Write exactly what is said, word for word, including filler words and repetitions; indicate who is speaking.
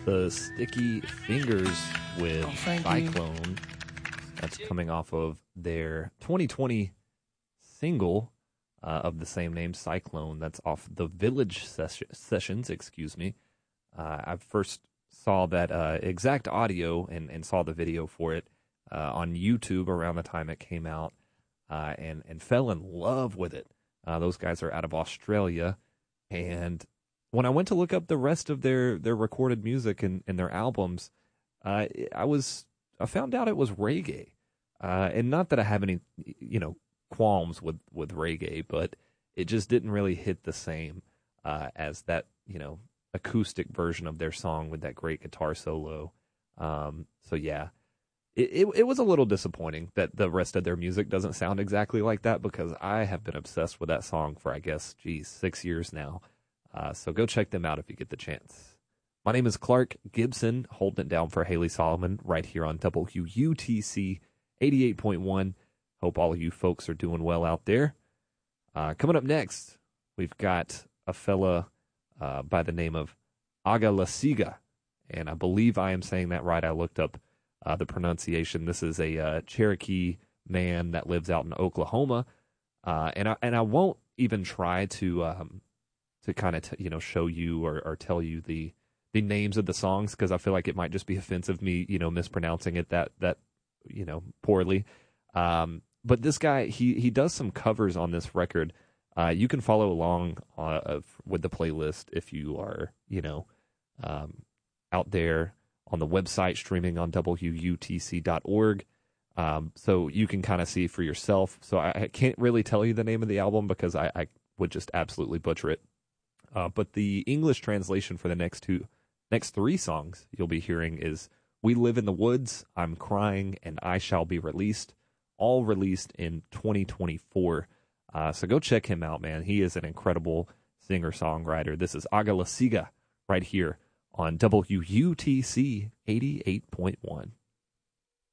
Speaker 1: the Sticky Fingers with
Speaker 2: Oh, thank you.
Speaker 1: Cyclone. That's coming off of their twenty twenty single uh, of the same name, Cyclone. That's off the Village ses- Sessions, excuse me. Uh, I first saw that uh, exact audio and, and saw the video for it uh, on YouTube around the time it came out uh, and, and fell in love with it. Uh, those guys are out of Australia. And when I went to look up the rest of their, their recorded music and, and their albums, uh, I was I found out it was reggae. Uh, and not that I have any, you know, qualms with, with reggae, but it just didn't really hit the same uh, as that, you know, acoustic version of their song with that great guitar solo. Um, so yeah, it, it it was a little disappointing that the rest of their music doesn't sound exactly like that, because I have been obsessed with that song for, I guess, geez, six years now. Uh, so go check them out if you get the chance. My name is Clark Gibson, holding it down for Haley Solomon right here on W U T C eighty-eight point one. Hope all of you folks are doing well out there. Uh, coming up next, we've got a fella uh, by the name of Aga La Siga, and I believe I am saying that right. I looked up uh, the pronunciation. This is a uh, Cherokee man that lives out in Oklahoma, uh, and I and I won't even try to um, to kind of t- you know show you or, or tell you the the names of the songs, because I feel like it might just be offensive me you know mispronouncing it that that you know poorly. Um, but this guy, he he does some covers on this record. Uh, you can follow along uh, with the playlist if you are, you know, um, out there on the website streaming on W U T C dot org. Um, so you can kind of see for yourself. So I, I can't really tell you the name of the album because I, I would just absolutely butcher it. Uh, but the English translation for the next two, next three songs you'll be hearing is "We Live in the Woods," "I'm Crying," and "I Shall Be Released," all released in twenty twenty-four. Uh, so go check him out, man. He is an incredible singer-songwriter. This is Aga La Siga right here on W U T C eighty-eight point one.